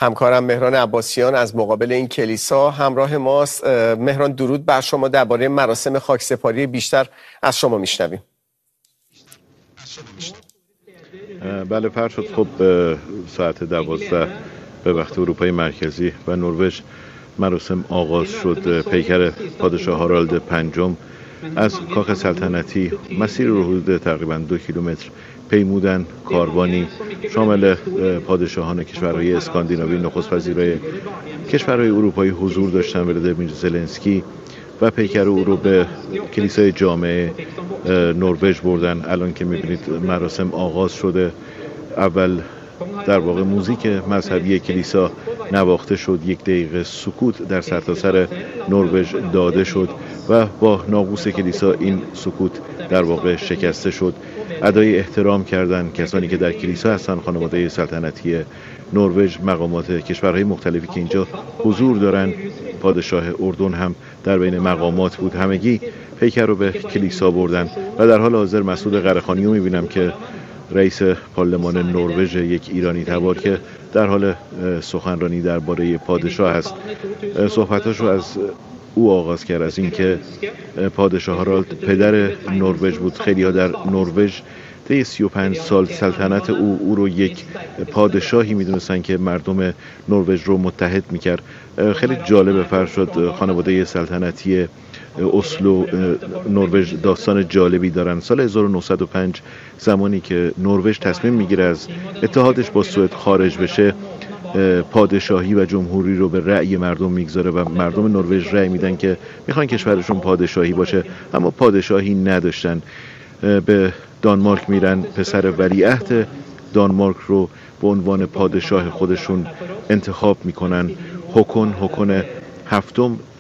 همکارم مهران عباسیان از مقابل این کلیسا همراه ماست. مهران درود بر شما. درباره مراسم خاکسپاری بیشتر از شما میشنویم. بله فرشاد، خب ساعت 12 به وقت اروپای مرکزی و نروژ مراسم آغاز شد. پیکر پادشاه هارالد پنجم از کاخ سلطنتی مسیر رو حدود تقریبا 2 کیلومتر پیمودن. کاروانی شامل پادشاهان کشورهای اسکاندیناوی، نخست وزیرای کشورهای اروپایی حضور داشتن. ولادیمیر زلنسکی و پیکر او رو به کلیسای جامع نروژ بردن. الان که میبینید مراسم آغاز شده. اول در واقع موزیک مذهبی کلیسا نواخته شد. 1 دقیقه سکوت در سرتاسر نروژ داده شد و با ناقوس کلیسا این سکوت در واقع شکسته شد. ادای احترام کردن کسانی که در کلیسا هستن، خانواده سلطنتی نروژ، مقامات کشورهای مختلفی که اینجا حضور دارن. پادشاه اردن هم در بین مقامات بود. همگی پیکر رو به کلیسا بردن و در حال حاضر مسعود قره‌خانی رو میبینم که رئیس پارلمان نروژ، یک ایرانی تبار که در حال سخنرانی درباره پادشاه است. صحبتاشو از او آغاز کرد، از اینکه پادشاه هارالد پدر نروژ بود. خیلی ها در نروژ طی 35 سال سلطنت او رو یک پادشاهی میدونستن که مردم نروژ رو متحد میکرد. خیلی جالب فرشاد، خانواده سلطنتی اسلو نروژ داستان جالبی دارن. سال 1905 زمانی که نروژ تصمیم میگیره از اتحادش با سوئد خارج بشه، پادشاهی و جمهوری رو به رأی مردم میگذاره و مردم نروژ رأی میدن که میخوان کشورشون پادشاهی باشه، اما پادشاهی نداشتن. به دانمارک میرن، پسر ولیعهد دانمارک رو به عنوان پادشاه خودشون انتخاب میکنن. هاکون هفتم